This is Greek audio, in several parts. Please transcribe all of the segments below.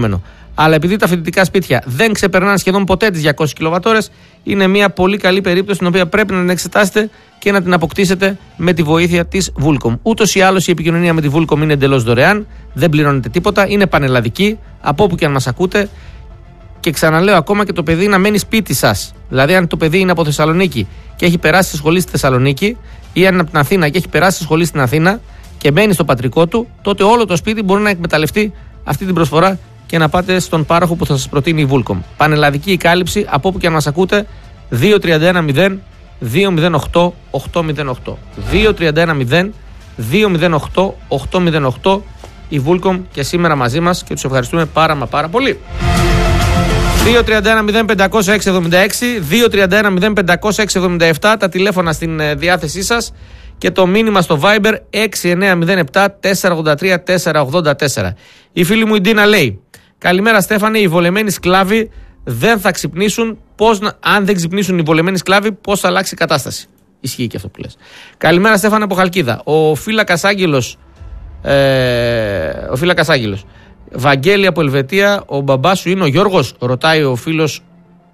Αλλά επειδή τα φοιτητικά σπίτια δεν ξεπερνάνε σχεδόν ποτέ τις 200 κιλοβατόρες, είναι μια πολύ καλή περίπτωση την οποία πρέπει να την εξετάσετε και να την αποκτήσετε με τη βοήθεια της Vulcom. Ούτως ή άλλως η επικοινωνία με τη Vulcom είναι εντελώς δωρεάν, δεν πληρώνετε τίποτα, είναι πανελλαδική, από όπου και αν μας ακούτε. Και ξαναλέω, ακόμα και το παιδί να μένει σπίτι σας. Δηλαδή, αν το παιδί είναι από Θεσσαλονίκη και έχει περάσει στη σχολή στη Θεσσαλονίκη, ή αν είναι από την Αθήνα και έχει περάσει στη σχολή στην Αθήνα και μένει στο πατρικό του, τότε όλο το σπίτι μπορεί να εκμεταλλευτεί αυτή την προσφορά και να πάτε στον πάροχο που θα σας προτείνει η Vulcom. Πανελλαδική η κάλυψη, από όπου και αν μας ακούτε, 2310 208 808. 2310 208 808 η Vulcom και σήμερα μαζί μας και τους ευχαριστούμε πάρα πολύ. 231-0500-676, 231-0500-677 τα τηλέφωνα στην διάθεσή σας και το μήνυμα στο Viber 6907-483-484. Η φίλη μου η Ντίνα λέει: καλημέρα Στέφανε, οι βολεμένοι σκλάβοι δεν θα ξυπνήσουν. Αν δεν ξυπνήσουν οι βολεμένοι σκλάβοι, πώς θα αλλάξει η κατάσταση? Ισχύει και αυτό που λες. Καλημέρα Στέφανε από Χαλκίδα. Ο φύλακας Άγγελος. Βαγγέλη από Ελβετία, ο μπαμπάς σου είναι ο Γιώργος? Ρωτάει ο φίλος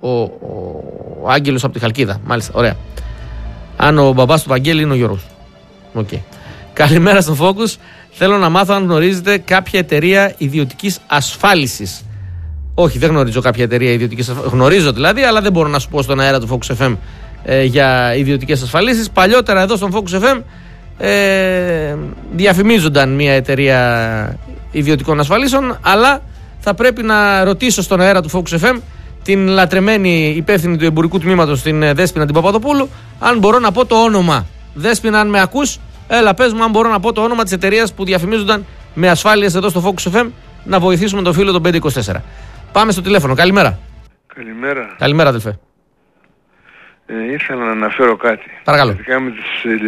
ο Άγγελος από τη Χαλκίδα. Μάλιστα, ωραία. Αν ο μπαμπάς του Βαγγέλη είναι ο Γιώργος. Okay. Καλημέρα στον Focus. Θέλω να μάθω αν γνωρίζετε κάποια εταιρεία ιδιωτικής ασφάλισης. Όχι, δεν γνωρίζω κάποια εταιρεία ιδιωτικής ασφάλισης. Γνωρίζω δηλαδή, αλλά δεν μπορώ να σου πω στον αέρα του Focus FM για ιδιωτικές ασφαλίσεις. Παλιότερα εδώ στον Focus FM διαφημίζονταν μια εταιρεία ιδιωτικών ασφαλίσεων, αλλά θα πρέπει να ρωτήσω στον αέρα του Focus FM την λατρεμένη υπεύθυνη του εμπορικού τμήματος, την Δέσποινα την Παπαδοπούλου, αν μπορώ να πω το όνομα. Δέσποινα, αν με ακούς, έλα πες μου αν μπορώ να πω το όνομα της εταιρείας που διαφημίζονταν με ασφάλειες εδώ στο Focus FM, να βοηθήσουμε τον φίλο τον 524. Πάμε στο τηλέφωνο. Καλημέρα. Καλημέρα αδελφέ. Ήθελα να αναφέρω κάτι. Παρακαλώ. Σχετικά με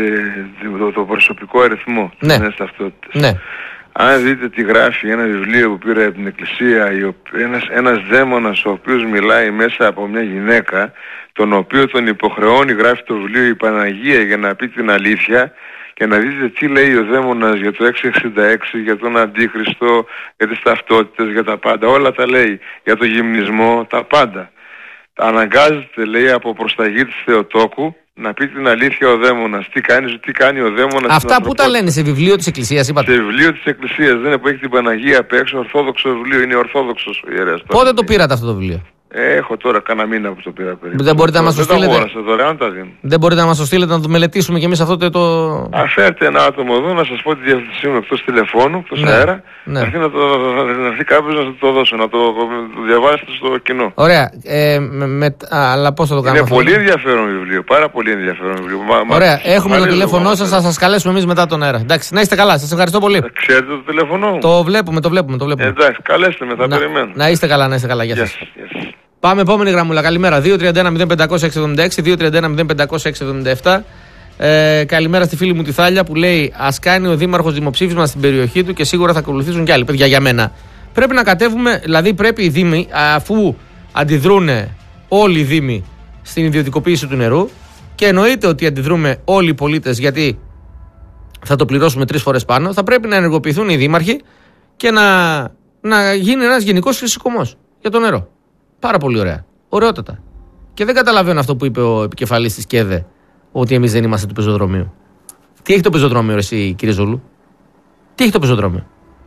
το προσωπικό αριθμό της νέας ταυτότητας. Ναι. Αν δείτε τι γράφει ένα βιβλίο που πήρα από την εκκλησία, ένας δαίμονας ο οποίος μιλάει μέσα από μια γυναίκα, τον οποίο τον υποχρεώνει, γράφει το βιβλίο, η Παναγία για να πει την αλήθεια, και να δείτε τι λέει ο δαίμονας για το 666, για τον Αντίχριστο, για τις ταυτότητες, για τα πάντα. Όλα τα λέει. Για το γυμνισμό, τα πάντα. Αναγκάζεται, λέει, από προσταγή της Θεοτόκου να πει την αλήθεια ο δαίμονας. Τι κάνει ο δαίμονας. Αυτά που τα λένε σε βιβλίο της Εκκλησίας, είπατε? Σε βιβλίο της Εκκλησίας, δεν είναι που έχει την Παναγία απ' έξω, ορθόδοξο βιβλίο, είναι ορθόδοξος ο ιερέας. Πότε το πήρατε αυτό το βιβλίο? Έχω τώρα κάνα μήνα που το πήρα περίπου. Δεν μπορείτε να μας το στείλετε? Δεν μπορείτε να μας το στείλετε να το μελετήσουμε κι εμείς αυτό το... Αφέρτε ένα άτομο εδώ να σας πω τη διεύθυνσή μου εκτός τηλεφώνου, εκτός αέρα. Να έρθει κάποιος να το δώσω, να το διαβάσετε στο κοινό. Ωραία. Αλλά πώς θα το κάνουμε? Είναι πολύ ενδιαφέρον βιβλίο, πάρα πολύ ενδιαφέρον βιβλίο. Ωραία. Έχουμε το τηλέφωνό σας, θα σας καλέσουμε εμείς μετά τον αέρα. Εντάξει, να είστε καλά, σας ευχαριστώ πολύ. Ξέρετε το τηλέφωνο? Το βλέπουμε. Εντάξει, καλέστε με, θα περιμένω. Να είστε καλά, γεια σας. Πάμε επόμενη γραμμούλα. Καλημέρα. 231-0500-676, 231-0500-677. Καλημέρα στη φίλη μου τη Θάλια που λέει: ας κάνει ο Δήμαρχος δημοψήφισμα στην περιοχή του και σίγουρα θα ακολουθήσουν κι άλλοι. Παιδιά, για μένα πρέπει να κατέβουμε, δηλαδή πρέπει οι Δήμοι, αφού αντιδρούν όλοι οι Δήμοι στην ιδιωτικοποίηση του νερού, και εννοείται ότι αντιδρούμε όλοι οι πολίτες γιατί θα το πληρώσουμε 3 φορές πάνω, θα πρέπει να ενεργοποιηθούν οι Δήμαρχοι και να γίνει ένας γενικός συσσωμός για το νερό. Πάρα πολύ ωραία. Ωραιότατα. Και δεν καταλαβαίνω αυτό που είπε ο επικεφαλής της ΚΕΔΕ, ότι εμείς δεν είμαστε του πεζοδρομίου. Τι έχει το πεζοδρόμιο, εσύ, κύριε Ζολού? Τι έχει το πεζοδρόμιο?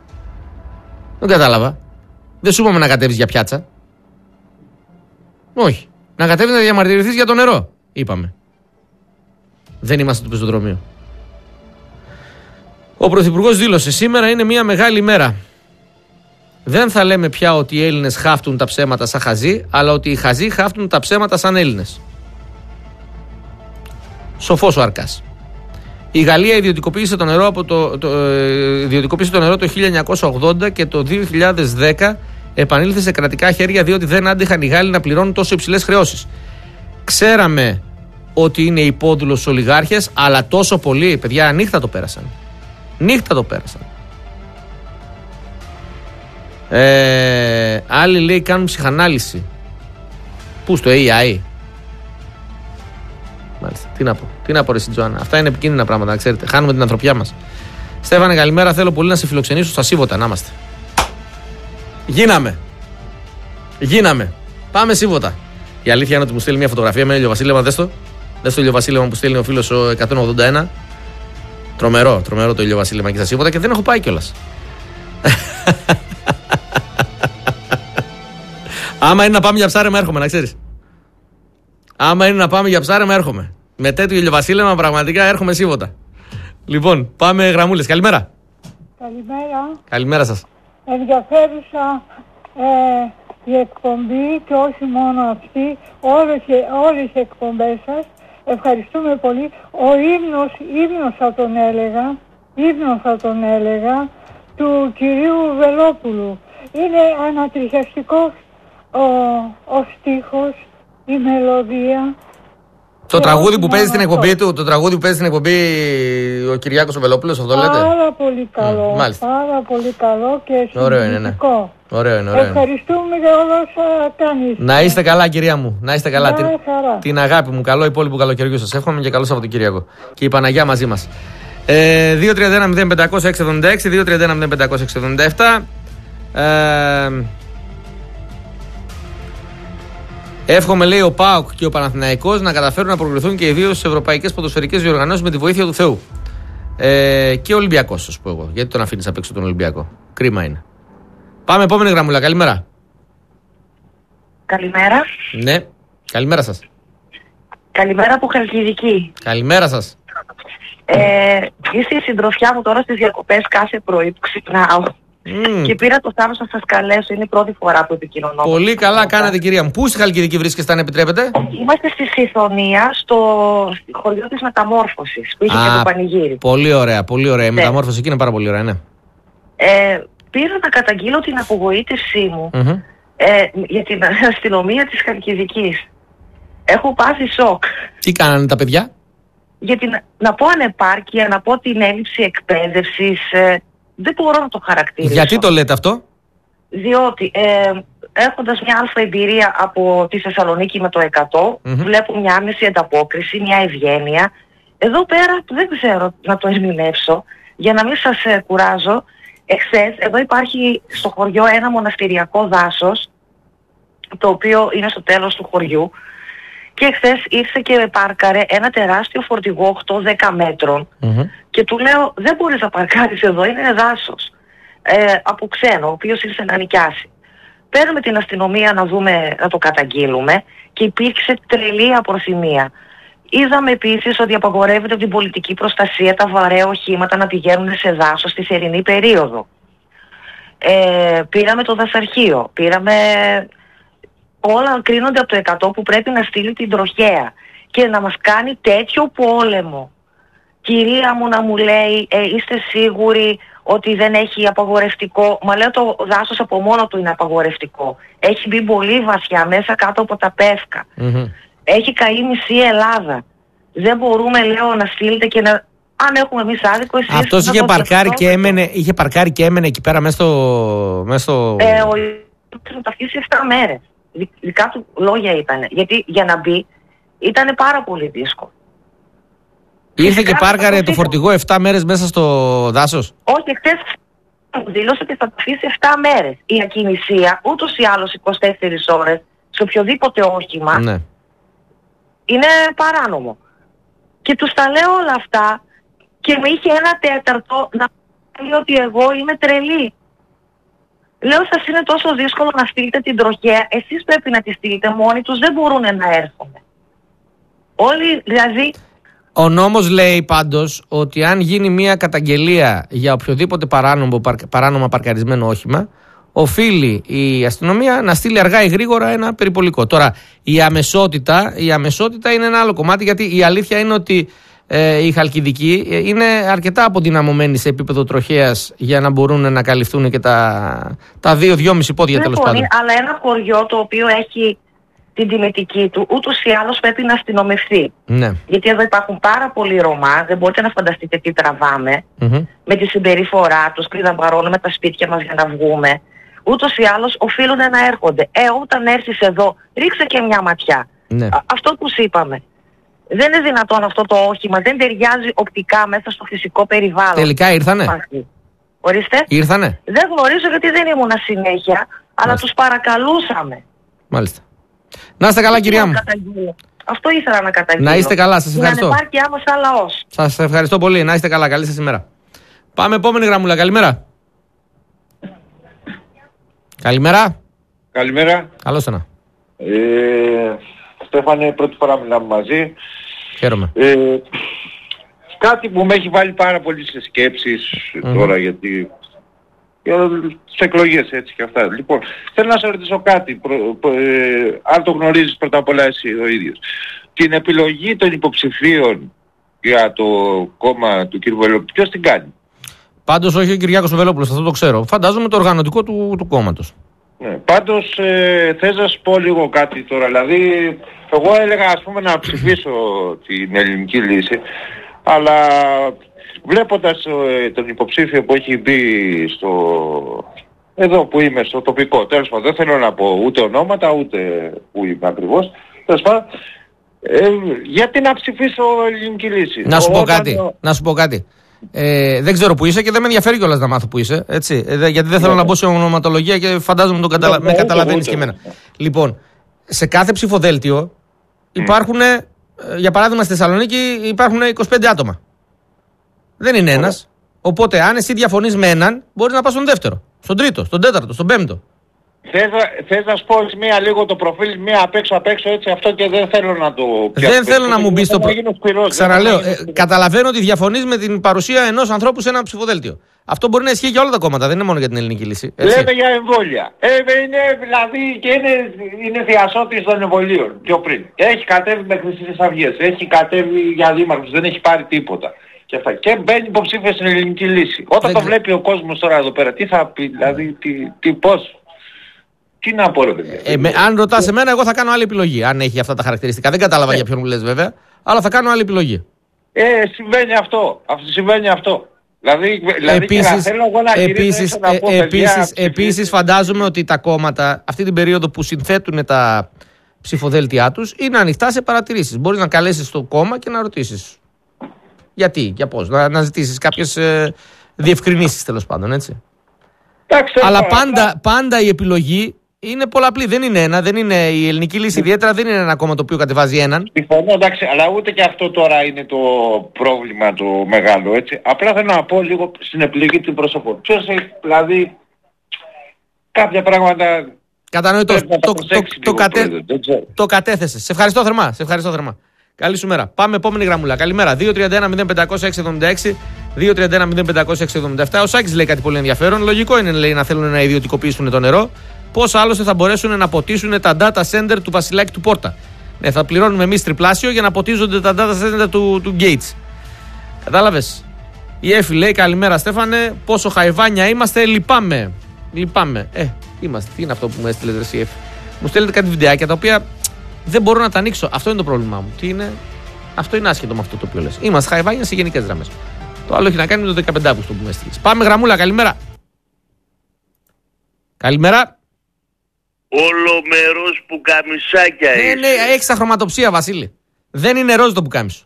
Δεν κατάλαβα. Δεν σου είπαμε να κατέβεις για πιάτσα. Όχι. Να κατέβεις να διαμαρτυρηθείς για το νερό, είπαμε. Δεν είμαστε του πεζοδρομίου. Ο Πρωθυπουργός δήλωσε: σήμερα είναι μια μεγάλη μέρα. Δεν θα λέμε πια ότι οι Έλληνες χάφτουν τα ψέματα σαν χαζοί, αλλά ότι οι χαζοί χάφτουν τα ψέματα σαν Έλληνες. Σοφός ο Αρκάς. Η Γαλλία ιδιωτικοποίησε το νερό, το 1980 και το 2010 επανήλθε σε κρατικά χέρια διότι δεν άντεχαν οι Γάλλοι να πληρώνουν τόσο υψηλές χρεώσεις. Ξέραμε ότι είναι υπόδουλος στους ολιγάρχες, αλλά τόσο πολύ, παιδιά, νύχτα το πέρασαν. Άλλοι, λέει, κάνουν ψυχανάλυση. Πού, στο AI? Μάλιστα. Τι να πω ρε Σιτζοάννα. Αυτά είναι επικίνδυνα πράγματα, να ξέρετε. Χάνουμε την ανθρωπιά μας. Στέφανε, καλημέρα. Θέλω πολύ να σε φιλοξενήσω στα Σίβωτα. Να είμαστε. Γίναμε. Γίναμε. Πάμε Σίβωτα. Η αλήθεια είναι ότι μου στέλνει μια φωτογραφία με ηλιοβασίλεμα. Δες το ηλιοβασίλεμα που στέλνει ο φίλος ο 181. Τρομερό το ηλιοβασίλεμα εκεί στα Σίβωτα και δεν έχω πάει κιόλας. Άμα είναι να πάμε για ψάρεμα, έρχομαι, να ξέρεις. Άμα είναι να πάμε για ψάρεμα, έρχομαι. Με τέτοιο ηλιοβασίλεμα, πραγματικά έρχομαι Σίβωτα. Λοιπόν, πάμε γραμμούλες. Καλημέρα. Καλημέρα σας. Ενδιαφέρουσα η εκπομπή και όχι μόνο αυτή, όλες οι εκπομπές σας. Ευχαριστούμε πολύ. Ο ύμνος θα τον έλεγα, του κυρίου Βελόπουλου. Είναι ανατριχιαστικός ο στίχος, η μελωδία. Το τραγούδι που παίζει στην εκπομπή του, ο Κυριάκος ο Βελόπουλος, αυτό λέτε. Πάρα πολύ καλό. Πάρα πολύ καλό και σημαντικό. Ωραίο είναι. Ευχαριστούμε για όλα όσα κάνεις. Να είστε καλά, κυρία μου. Να είστε καλά. Την αγάπη μου. Καλό υπόλοιπο καλοκαιριού σας. Εύχομαι και καλό Σαββατοκύριακο. Και η Παναγιά μαζί μας. 2-31-05-676, 2-31-05-677. Εύχομαι, λέει, ο ΠΑΟΚ και ο Παναθηναϊκός να καταφέρουν να προκριθούν και οι δύο στις ευρωπαϊκές ποδοσφαιρικές διοργανώσεις με τη βοήθεια του Θεού. Και ο Ολυμπιακός, θα σου πω εγώ. Γιατί τον αφήνεις απ' έξω τον Ολυμπιακό. Κρίμα είναι. Πάμε, επόμενη γραμμούλα. Καλημέρα. Καλημέρα. Ναι, καλημέρα σας. Καλημέρα από Χαλκιδική. Καλημέρα σας. Είστε η συντροφιά μου τώρα στις διακοπές κάθε πρωί που ξυπνάω. Και πήρα το θάρρος να σας καλέσω. Είναι η πρώτη φορά που επικοινωνώ. Πολύ καλά κάνατε, κυρία μου. Πού στη Χαλκιδική βρίσκεστε, αν επιτρέπετε? Είμαστε στη Συθωνία, στο χωριό της Μεταμόρφωσης, που είχε και το πανηγύρι. Πολύ ωραία, πολύ ωραία. Η μεταμόρφωση εκεί είναι πάρα πολύ ωραία, ναι. Πήρα να καταγγείλω την απογοήτευσή μου για την αστυνομία της Χαλκιδικής. Έχω πάθει σοκ. Τι κάνανε τα παιδιά? Γιατί να πω ανεπάρκεια, να πω την έλλειψη εκπαίδευσης, δεν μπορώ να το χαρακτηρίσω. Γιατί το λέτε αυτό? Διότι έχοντας μια αλφα εμπειρία από τη Θεσσαλονίκη με το 100, βλέπω μια άμεση ανταπόκριση, μια ευγένεια. Εδώ πέρα δεν ξέρω να το ερμηνεύσω. Για να μην σας κουράζω, εχθές εδώ υπάρχει στο χωριό ένα μοναστηριακό δάσος, το οποίο είναι στο τέλος του χωριού, και εχθές ήρθε και πάρκαρε ένα τεράστιο φορτηγό 8-10 μέτρων και του λέω, δεν μπορείς να παρκάρεις εδώ, είναι δάσος, από ξένο, ο οποίος ήρθε να νοικιάσει. Παίρνουμε την αστυνομία να το καταγγείλουμε και υπήρξε τρελή απροθυμία. Είδαμε επίσης ότι απαγορεύεται από την πολιτική προστασία τα βαρέα οχήματα να πηγαίνουν σε δάσος στη θερινή περίοδο. Πήραμε το δασαρχείο, όλα κρίνονται από το 100 που πρέπει να στείλει την τροχέα και να μας κάνει τέτοιο πόλεμο. Κυρία μου να μου λέει, είστε σίγουροι ότι δεν έχει απαγορευτικό? Μα λέω, το δάσος από μόνο του είναι απαγορευτικό. Έχει μπει πολύ βαθιά μέσα κάτω από τα πεύκα. Έχει καεί μισή Ελλάδα. Δεν μπορούμε, λέω, να στείλετε και να... Αν έχουμε εμείς άδικο, εσείς... Αυτός είχε παρκάρει και έμενε εκεί πέρα μέσα στο... Θα τα αφήσει 7 μέρες. Δικά του λόγια ήταν. Γιατί για να μπει ήταν πάρα πολύ δύσκολο. Ήρθε και πάρκαρε το φορτηγό 7 μέρες μέσα στο δάσος. Όχι, χτες δήλωσε ότι θα τα αφήσει 7 μέρες. Η ακινησία ούτως ή άλλως 24 ώρες σε οποιοδήποτε όχημα είναι παράνομο. Και τους τα λέω όλα αυτά και με είχε ένα τέταρτο να πει ότι εγώ είμαι τρελή. Λέω, σας είναι τόσο δύσκολο να στείλετε την τροχέα, εσείς πρέπει να τη στείλετε, μόνοι τους δεν μπορούν να έρθουν. Όλοι δηλαδή... Ο νόμος λέει πάντως ότι αν γίνει μια καταγγελία για οποιοδήποτε παράνομα παρκαρισμένο όχημα, οφείλει η αστυνομία να στείλει αργά ή γρήγορα ένα περιπολικό. Τώρα η αμεσότητα είναι ένα άλλο κομμάτι, γιατί η αλήθεια είναι ότι η Χαλκιδική είναι αρκετά αποδυναμωμένη σε επίπεδο τροχέας για να μπορούν να καλυφθούν και τα 2-2,5 πόδια, τέλος πάντων. Αλλά ένα χωριό το οποίο έχει την τιμητική του, ούτως ή άλλως πρέπει να αστυνομευθεί. Ναι. Γιατί εδώ υπάρχουν πάρα πολλοί Ρωμά, δεν μπορείτε να φανταστείτε τι τραβάμε, με τη συμπεριφορά τους, κλειδαμπαρώνουμε τα σπίτια μας για να βγούμε. Ούτως ή άλλως οφείλουν να έρχονται. Όταν έρθεις εδώ, ρίξε και μια ματιά. Ναι. Αυτό που σου είπαμε. Δεν είναι δυνατόν αυτό το όχημα, δεν ταιριάζει οπτικά μέσα στο φυσικό περιβάλλον. Τελικά ήρθανε? Ορίστε. Ήρθανε? Δεν γνωρίζω γιατί δεν ήμουνα συνέχεια, αλλά τους παρακαλούσαμε. Μάλιστα. Να είστε καλά, κυρία μου. Αυτό ήθελα να καταγγείλω. Να είστε καλά, σας ευχαριστώ. Να υπάρχει άμεσα λαός. Σας ευχαριστώ πολύ. Να είστε καλά. Καλή σας ημέρα. Πάμε επόμενη γραμμούλα. Καλημέρα. Καλημέρα. Καλημέρα. Καλώς ήρθατε. Στέφανε, πρώτη φορά μιλάμε μαζί. Χαίρομαι. Κάτι που με έχει βάλει πάρα πολύ σε σκέψεις τώρα, γιατί για τις εκλογές έτσι και αυτά. Λοιπόν, θέλω να σε ρωτήσω κάτι, αν το γνωρίζεις πρώτα απ' όλα εσύ ο ίδιος. Την επιλογή των υποψηφίων για το κόμμα του κ. Βελόπουλου, ποιος την κάνει? Πάντως όχι ο Κυριάκος Βελόπουλος, αυτό το ξέρω. Φαντάζομαι το οργανωτικό του κόμματος. Ναι, πάντως θες να σου πω λίγο κάτι τώρα. Δηλαδή, εγώ έλεγα ας πούμε να ψηφίσω την Ελληνική Λύση, αλλά βλέποντας τον υποψήφιο που έχει μπει εδώ που είμαι, στο τοπικό, τέλος πάντων, δεν θέλω να πω ούτε ονόματα, ούτε που είμαι ακριβώς, τέλος πάντων, γιατί να ψηφίσω Ελληνική Λύση? Να σου πω κάτι. Δεν ξέρω που είσαι και δεν με ενδιαφέρει κιόλας να μάθω που είσαι. Έτσι, γιατί δεν θέλω να μπω σε ονοματολογία και φαντάζομαι με καταλαβαίνεις και εμένα. Λοιπόν, σε κάθε ψηφοδέλτιο υπάρχουν, για παράδειγμα στη Θεσσαλονίκη υπάρχουν 25 άτομα. Δεν είναι ένας. Οπότε, αν εσύ διαφωνείς με έναν, μπορείς να πας στον δεύτερο, στον τρίτο, στον τέταρτο, στον πέμπτο. Θες να σου πω μία λίγο το προφίλ, μία απ' έξω έτσι, αυτό και δεν θέλω να το πιάσω. Δεν θέλω να μου μπεις στο Ξαναλέω, καταλαβαίνω ότι διαφωνείς με την παρουσία ενός ανθρώπου σε ένα ψηφοδέλτιο. Αυτό μπορεί να ισχύει για όλα τα κόμματα, δεν είναι μόνο για την Ελληνική Λύση. Έτσι. Λέμε για εμβόλια. Είναι δηλαδή και είναι θειασότης των εμβολίων πιο πριν. Έχει κατέβει με Χρυσές Αυγές, έχει κατέβει για δήμαρχους, δεν έχει πάρει τίποτα. Και μπαίνει υποψήφια στην Ελληνική Λύση. Όταν το βλέπει ο κόσμος τώρα εδώ πέρα, τι θα πει, δηλαδή, πώς? Τι να πω, ρε παιδιά. Αν ρωτάς εμένα, εγώ θα κάνω άλλη επιλογή. Αν έχει αυτά τα χαρακτηριστικά. Δεν κατάλαβα για ποιον μου λες βέβαια, αλλά θα κάνω άλλη επιλογή. Συμβαίνει αυτό. Συμβαίνει αυτό. Δηλαδή επίσης φαντάζομαι ότι τα κόμματα αυτή την περίοδο που συνθέτουν τα ψηφοδέλτια τους είναι ανοιχτά σε παρατηρήσεις. Μπορείς να καλέσεις το κόμμα και να ρωτήσεις. Γιατί, για πώς, να ζητήσεις κάποιες διευκρινήσεις τέλος πάντων, έτσι. Αλλά πάντα η επιλογή είναι πολλαπλή. Δεν είναι ένα, δεν είναι η Ελληνική Λύση ιδιαίτερα, δεν είναι ένα κόμμα το οποίο κατεβάζει έναν. Συμφωνώ, εντάξει, αλλά ούτε και αυτό τώρα είναι το πρόβλημα το μεγάλο, έτσι. Απλά θέλω να πω λίγο στην επιλογή του προσωπού. Ποιος έχει, δηλαδή, κάποια πράγματα... Κατανοητό. Το κατέθεσες. Σε ευχαριστώ θερμά. Καλή σου μέρα. Πάμε επόμενη γραμμούλα. Καλημέρα. 2-31-0500-676. 2-31-0500-677. Ο Σάκης λέει κάτι πολύ ενδιαφέρον. Λογικό είναι, λέει, να θέλουν να ιδιωτικοποιήσουν το νερό. Πώς άλλωστε θα μπορέσουν να ποτίσουν τα data center του Βασιλάκη του Πόρτα? Ναι, θα πληρώνουμε εμείς τριπλάσιο για να ποτίζονται τα data center του Gates. Κατάλαβες? Η Εφη λέει καλημέρα Στέφανε. Πόσο χαϊβάνια είμαστε, λυπάμαι. Είμαστε. Τι είναι αυτό που μου έστειλε η Εφη? Μου στέλνετε κάτι βιντεάκια τα οποία δεν μπορώ να τα ανοίξω. Αυτό είναι το πρόβλημά μου. Τι είναι? Αυτό είναι άσχετο με αυτό το οποίο λες. Είμαστε χαϊβάνια σε γενικές γραμμές. Το άλλο έχει να κάνει με το 15 Αύγουστο που με έστειλες. Πάμε γραμμούλα, καλημέρα. Καλημέρα. Ολομερός πουκαμισάκια είσαι. Ναι, έχεις αχρωματοψία, Βασίλη. Δεν είναι ροζ το πουκάμισο.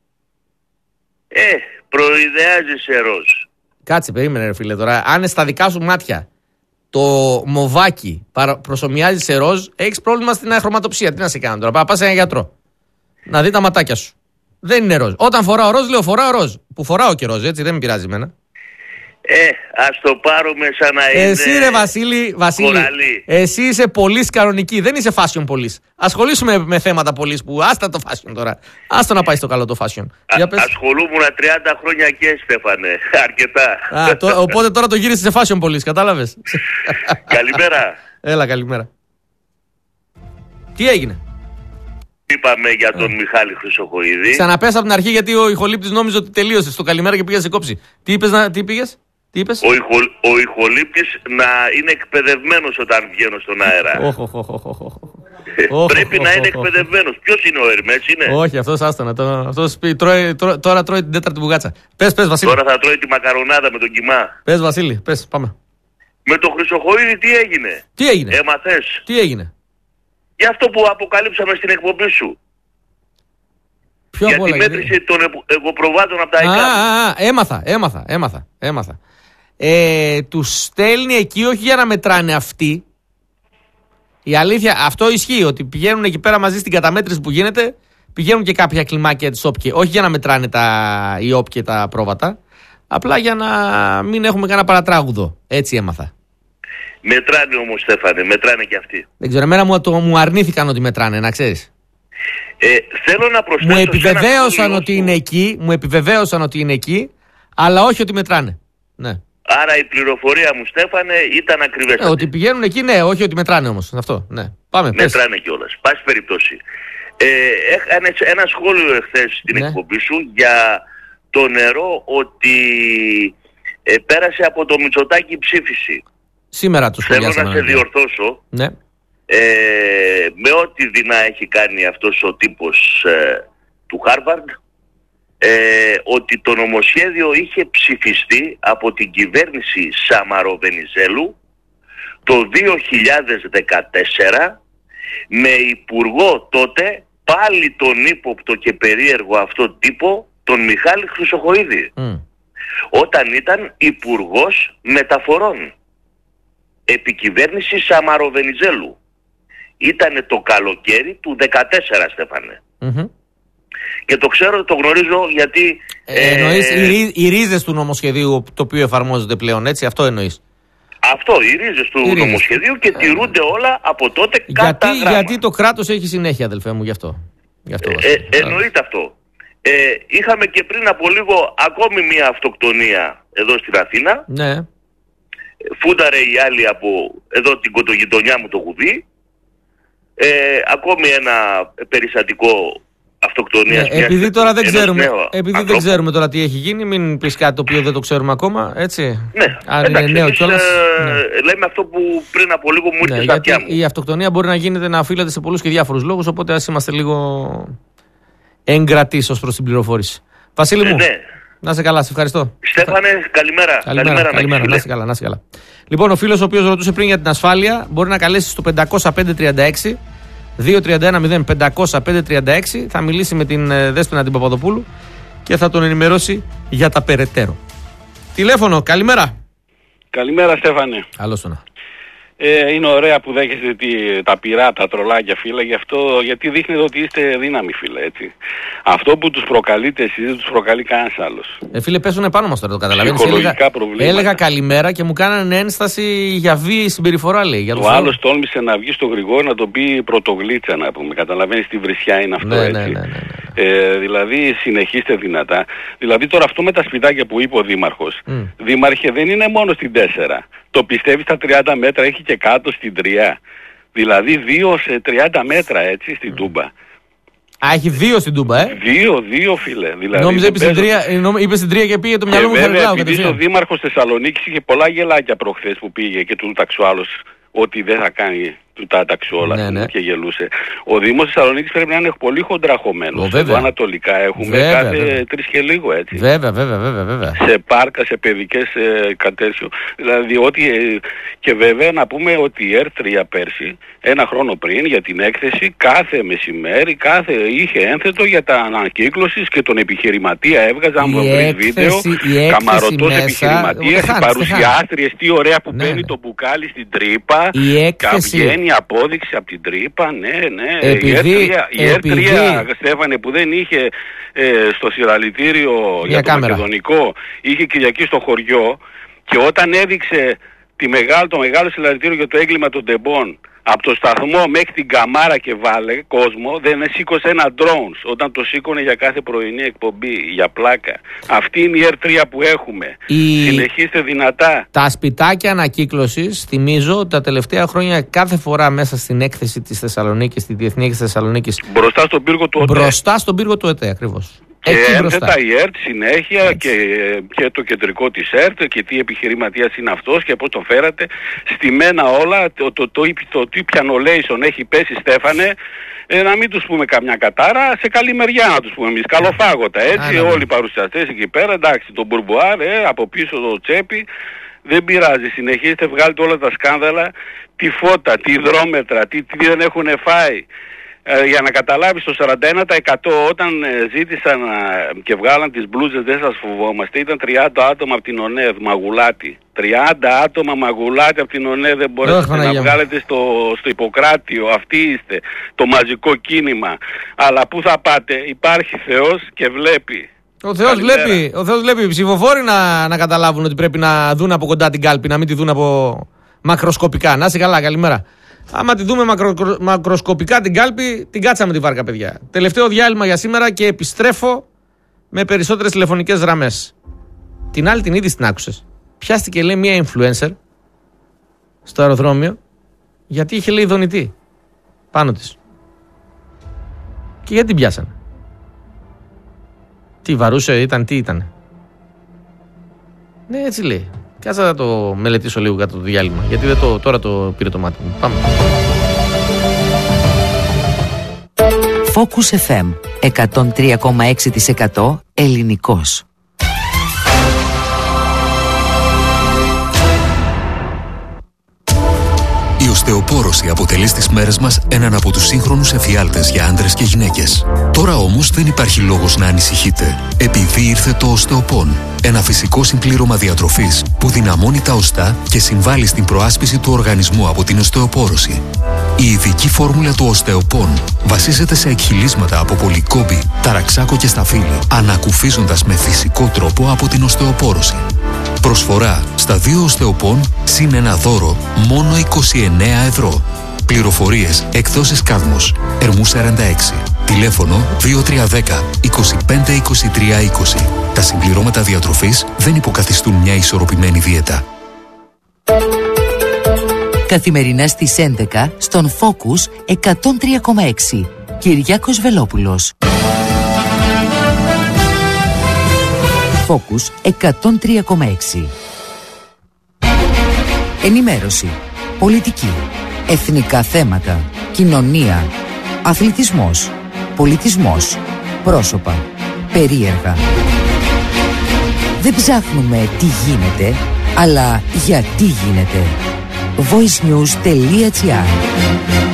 Προειδεάζεσαι ροζ. Κάτσε, περίμενε ρε φίλε τώρα. Αν στα δικά σου μάτια το μοβάκι προσομοιάζει σε ροζ, έχεις πρόβλημα στην αχρωματοψία. Τι να σε κάνω τώρα? Πας σε έναν γιατρό να δει τα ματάκια σου. Δεν είναι ροζ. Όταν φοράω ροζ, λέω φοράω ροζ. Που φοράω και ροζ, έτσι, δεν με πειράζει εμένα. Ας το πάρουμε σαν να είναι. Εσύ ρε Βασίλη, εσύ είσαι πολύς κανονική, δεν είσαι fashion πολύς. Ασχολήσουμε με θέματα πολύς που άστα το fashion τώρα. Άστο να πάει στο καλό το fashion. Ασχολούμουν 30 χρόνια και Στέφανε, αρκετά. Οπότε τώρα το γύρισες σε fashion πολύς, κατάλαβες? Καλημέρα. Έλα, καλημέρα. Τι έγινε? Είπαμε για τον Μιχάλη Χρυσοχοΐδη. Ξαναπες από την αρχή γιατί ο ηχολήπτης νόμιζε ότι τελείωσε στο καλημέρα και πήγε σε κόψη. Τι είπες? Ο ηχολήπτης να είναι εκπαιδευμένος όταν βγαίνω στον αέρα. Πρέπει να είναι εκπαιδευμένος. Ποιος είναι ο Ερμές, είναι? Όχι, αυτός άστονα. Τώρα τρώει την τέταρτη μπουγάτσα. Πες Βασίλη. Τώρα θα τρώει τη μακαρονάδα με τον κιμά. Πες Βασίλη, πες, πάμε. Με τον Χρυσοχοΐδη τι έγινε? Έμαθες? Τι έγινε? Για αυτό που αποκαλύψαμε στην εκπομπή σου. Για τη μέτρηση των εγωπροβάτων από τα ΕΚΑΜ. Έμαθα. Τους στέλνει εκεί όχι για να μετράνε αυτοί. Η αλήθεια, αυτό ισχύει, ότι πηγαίνουν εκεί πέρα μαζί στην καταμέτρηση που γίνεται, πηγαίνουν και κάποια κλιμάκια της ΟΠΚΕ. Όχι για να μετράνε η ΟΠΚΕ τα πρόβατα, απλά για να μην έχουμε κανένα παρατράγουδο. Έτσι έμαθα. Μετράνε όμως, Στέφανε, μετράνε και αυτοί. Δεν ξέρω, εμένα μου αρνήθηκαν ότι μετράνε, να ξέρεις. Θέλω να προσθέσω. Μου επιβεβαίωσαν ότι είναι εκεί, αλλά όχι ότι μετράνε. Ναι. Άρα η πληροφορία μου, Στέφανε, ήταν ακριβέστατη. Ότι πηγαίνουν εκεί, ναι, όχι ότι μετράνε όμως. Αυτό, ναι. Πάμε, μετράνε κιόλας. Πάση περιπτώσει. Έκανε ένα σχόλιο εχθές στην εκπομπή σου για το νερό, ότι πέρασε από το Μητσοτάκη ψήφιση. Σήμερα το σχολιάσαμε. Θέλω να σε διορθώσω. Ναι. Με ό,τι δεινά έχει κάνει αυτός ο τύπος του Χάρβαρντ, ότι το νομοσχέδιο είχε ψηφιστεί από την κυβέρνηση Σαμαροβενιζέλου το 2014 με υπουργό τότε πάλι τον ύποπτο και περίεργο αυτό τύπο, τον Μιχάλη Χρυσοχοΐδη, όταν ήταν υπουργός μεταφορών επί κυβέρνηση Σαμαροβενιζέλου. Ήτανε το καλοκαίρι του 14, Στέφανε. Και το ξέρω, το γνωρίζω γιατί... Εννοείς οι ρίζες του νομοσχεδίου το οποίο εφαρμόζεται πλέον, έτσι, αυτό εννοείς? Αυτό, οι ρίζες του νομοσχεδίου και τηρούνται όλα από τότε κατά γράμμα. Γιατί το κράτος έχει συνέχεια, αδελφέ μου, γι' αυτό. Εννοείται αυτό. Είχαμε και πριν από λίγο ακόμη μια αυτοκτονία εδώ στην Αθήνα. Ναι. Φούνταρε οι άλλοι από εδώ την κοντογειτονιά μου το Γουδί. Ακόμη ένα περιστατικό αυτοκτονίας. Επειδή τώρα δεν ξέρουμε τώρα τι έχει γίνει, μην πεις κάτι το οποίο δεν το ξέρουμε ακόμα, έτσι. Ναι, αν είναι νέο κιόλας. Λέμε αυτό που πριν από λίγο μου ήρθε στα αυτιά μου. Η αυτοκτονία μπορεί να γίνεται, να οφείλεται σε πολλούς και διάφορους λόγους, οπότε ας είμαστε λίγο εγκρατείς ως προς την πληροφόρηση. Βασίλη μου, να είσαι καλά, σε ευχαριστώ. Στέφανε, καλημέρα. Καλημέρα, να είσαι καλά. Λοιπόν, ο φίλος ο οποίος ρωτούσε πριν για την ασφάλεια μπορεί να καλέσει στο 505-36 231-0500-536. Θα μιλήσει με την Δέσποινα την Παπαδοπούλου και θα τον ενημερώσει για τα περαιτέρω. Τηλέφωνο, καλημέρα. Καλημέρα, Στέφανε. Καλώς το να. Είναι ωραία που δέχεστε τα πυρά, τα τρολάκια, φίλε, γιατί δείχνετε ότι είστε δύναμοι, φίλε, έτσι. Αυτό που τους προκαλείτε εσείς δεν τους προκαλεί κανένας άλλος. Φίλε, πέσουνε πάνω μας τώρα, το καταλαβαίνεις. Έλεγα καλημέρα και μου κάνανε ένσταση για βίαιη συμπεριφορά, λέει. Ο άλλος τόλμησε να βγει στο Γρηγόρη να τον πει πρωτογλίτσα, να πούμε. Καταλαβαίνεις τι βρισιά είναι αυτό, έτσι. Ναι. Δηλαδή συνεχίστε δυνατά. Δηλαδή τώρα αυτό με τα σπιτάκια που είπε ο Δήμαρχος. Δήμαρχε, δεν είναι μόνο στην 4. Το πιστεύει στα 30 μέτρα, έχει και κάτω στην 3. Δηλαδή 2 σε 30 μέτρα, έτσι, στην Τούμπα. Έχει 2 στην Τούμπα, 2, φίλε. Δηλαδή, νόμιζα είπε στην 3 και πήγε το μυαλό μου χαμηλά. Επειδή ο Δήμαρχος Θεσσαλονίκης είχε πολλά γελάκια προχθές που πήγε και του ταξιού άλλος ότι δεν θα κάνει του τα ταξιόλα και γελούσε. Ο Δήμος Θεσσαλονίκης πρέπει να είναι πολύ χοντραχωμένος. Εδώ ανατολικά έχουμε κάθε 3 και λίγο, έτσι. Βέβαια. Σε πάρκα, σε παιδικές κατέσιο. Δηλαδή και βέβαια να πούμε ότι η ΕΡΤ3 πέρσι, ένα χρόνο πριν, για την έκθεση, κάθε μεσημέρι, είχε ένθετο για τα ανακύκλωσης και τον επιχειρηματία έβγαζαν βίντεο, καμαρωτός επιχειρηματίας, οι παρουσιάστριες, τι ωραία που μπαίνει το μπουκάλι στην τρύπα, βγαίνει απόδειξη από την τρύπα, ναι. Η ΕΡΤ3, Στέφανε, που δεν είχε στο συλλαλητήριο για το μακεδονικό, είχε Κυριακή στο χωριό, και όταν έδειξε το μεγάλο συλλαλητήριο για το έγκλημα των Τεμπών από το σταθμό μέχρι την Καμάρα και βάλε κόσμο, δεν σήκωσε ένα drones όταν το σήκωνε για κάθε πρωινή εκπομπή, για πλάκα. Αυτή είναι η ΕΡΤ3 που έχουμε. Συνεχίστε δυνατά. Τα σπιτάκια ανακύκλωσης, θυμίζω ότι τα τελευταία χρόνια κάθε φορά μέσα στην έκθεση της Θεσσαλονίκης, στη Διεθνή Έκθεση Θεσσαλονίκης, μπροστά στον πύργο του ΟΤΕ. Ακριβώς. Και ένθετα η ΕΡΤ συνέχεια και το κεντρικό της ΕΡΤ και τι επιχειρηματίας είναι αυτός και πώς τον φέρατε. Στημένα όλα, το τι πιανολέισον έχει πέσει, Στέφανε, να μην τους πούμε καμιά κατάρα, σε καλή μεριά να τους πούμε εμείς, καλοφάγωτα, έτσι, όλοι οι παρουσιαστές εκεί πέρα, εντάξει, το μπουρμπουάρ, από πίσω το τσέπι, δεν πειράζει, συνεχίστε, βγάλετε όλα τα σκάνδαλα, τη φώτα, τη υδρόμετρα, τι δεν έχουν φάει. Για να καταλάβεις, το 41% όταν ζήτησαν και βγάλαν τις μπλούζες «Δεν σας φοβόμαστε» ήταν 30 άτομα από την ΟΝΕΔ, Μαγουλάτη. 30 άτομα Μαγουλάτη από την ΟΝΕΔ, δεν μπορέσατε να βγάλετε στο Ιπποκράτιο. Αυτοί είστε, το μαζικό κίνημα. Αλλά πού θα πάτε, υπάρχει Θεός και βλέπει. Ο Θεός βλέπει, οι ψηφοφόροι να καταλάβουν ότι πρέπει να δουν από κοντά την κάλπη, να μην τη δουν από μακροσκοπικά. Να είσαι καλά, καλημέρα. Άμα τη δούμε μακροσκοπικά την κάλπη, την κάτσαμε τη βάρκα, παιδιά. Τελευταίο διάλειμμα για σήμερα και επιστρέφω με περισσότερες τηλεφωνικές γραμμές. Την άλλη την είδη την άκουσες. Πιάστηκε, λέει, μία influencer στο αεροδρόμιο γιατί είχε, λέει, δονητή πάνω της. Και γιατί την πιάσανε? Τι βαρούσε, τι ήταν? Ναι, έτσι λέει. Κάτσα να το μελετήσω λίγο κατά το διάλειμμα, γιατί τώρα το πήρε το μάτι μου. Πάμε. Focus FM 103,6% ελληνικός. Η οστεοπόρωση αποτελεί στις μέρες μας έναν από τους σύγχρονους εφιάλτες για άντρες και γυναίκες. Τώρα όμως δεν υπάρχει λόγος να ανησυχείτε, επειδή ήρθε το οστεοπόν. Ένα φυσικό συμπλήρωμα διατροφής που δυναμώνει τα οστά και συμβάλλει στην προάσπιση του οργανισμού από την οστεοπόρωση. Η ειδική φόρμουλα του οστεοπόν βασίζεται σε εκχυλίσματα από πολυκόμπη, ταραξάκο και σταφύλι, ανακουφίζοντας με φυσικό τρόπο από την οστεοπόρωση. Προσφορά στα 2 οστεοπόν συν ένα δώρο μόνο 29 ευρώ. Πληροφορίες εκδόσεις Κάδμος, Ερμού 46. Τηλέφωνο 2310 25 23 20. Τα συμπληρώματα διατροφής δεν υποκαθιστούν μια ισορροπημένη δίαιτα. Καθημερινά στις 11 στον Focus 103,6. Κυριάκος Βελόπουλος. Focus 103,6. Ενημέρωση, πολιτική, εθνικά θέματα, κοινωνία, αθλητισμός, πολιτισμός, πρόσωπα, περίεργα. Δεν ψάχνουμε τι γίνεται, αλλά γιατί γίνεται. voicenews.gr